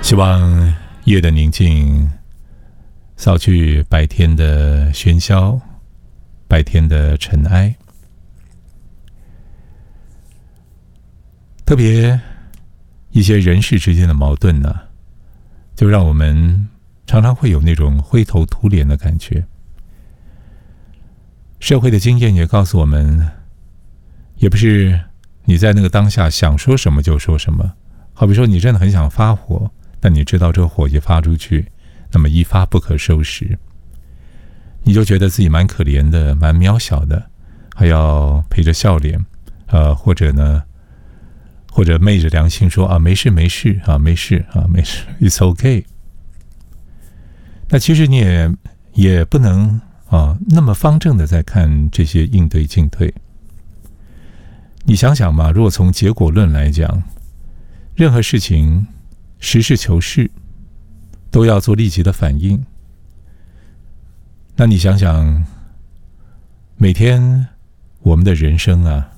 希望夜的宁静扫去白天的喧嚣，白天的尘埃。特别一些人事之间的矛盾呢，就让我们常常会有那种灰头土脸的感觉。社会的经验也告诉我们，也不是你在那个当下想说什么就说什么。好比说你真的很想发火，但你知道这个火一发出去，那么一发不可收拾，你就觉得自己蛮可怜的，蛮渺小的，还要陪着笑脸，或者昧着良心说没事没事没事没事 ，It's OK。那其实你也不能那么方正的在看这些应对进退。你想想嘛，如果从结果论来讲，任何事情实事求是，都要做立即的反应。那你想想，每天我们的人生